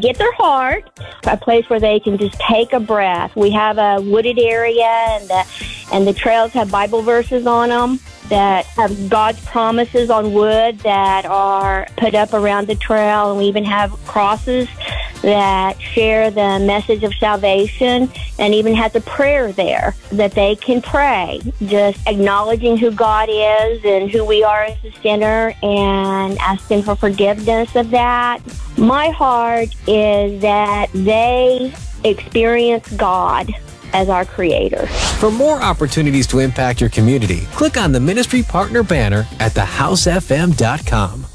get their heart, a place where they can just take a breath. We have a wooded area, and the trails have Bible verses on them that have God's promises on wood that are put up around the trail. And we even have crosses that share the message of salvation, and even has a prayer there that they can pray, just acknowledging who God is and who we are as a sinner and asking for forgiveness of that. My heart is that they experience God as our Creator. For more opportunities to impact your community, click on the Ministry Partner banner at thehousefm.com.